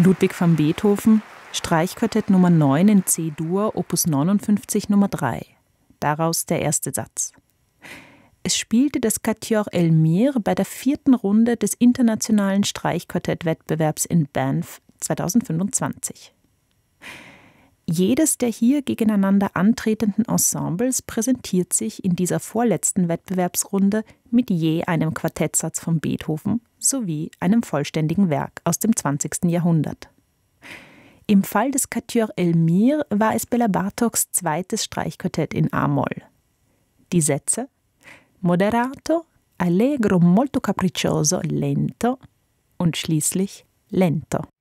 Ludwig van Beethoven, Streichquartett Nummer 9 in C-Dur, Opus 59 Nummer 3. Daraus der erste Satz. Es spielte das Quatuor Elmire bei der 4. Runde des internationalen Streichquartett-Wettbewerbs in Banff 2025. Jedes der hier gegeneinander antretenden Ensembles präsentiert sich in dieser vorletzten Wettbewerbsrunde mit je einem Quartettsatz von Beethoven sowie einem vollständigen Werk aus dem 20. Jahrhundert. Im Fall des Quatuor Elmire war es Bela Bartoks zweites Streichquartett in a-Moll. Die Sätze Moderato, Allegro molto capriccioso, lento und schließlich Lento.